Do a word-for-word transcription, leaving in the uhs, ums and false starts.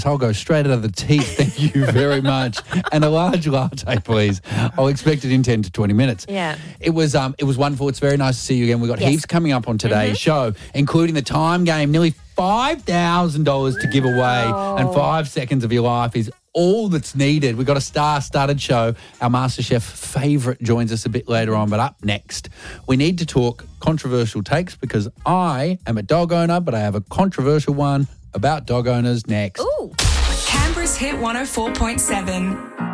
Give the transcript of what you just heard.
I'll go straight out of the teeth. Thank you very much. And a large latte, please. I'll expect it in ten to twenty minutes. Yeah. It was um, it was wonderful. It's very nice to see you again. We've got Yes. heaps coming up on today's Mm-hmm. show, including the time game. Nearly five thousand dollars to give away, Oh. and five seconds of your life is all that's needed. We've got a star-studded show. Our MasterChef favourite joins us a bit later on, but up next, we need to talk controversial takes because I am a dog owner, but I have a controversial one about dog owners next. Ooh. Canberra's Hit one oh four point seven.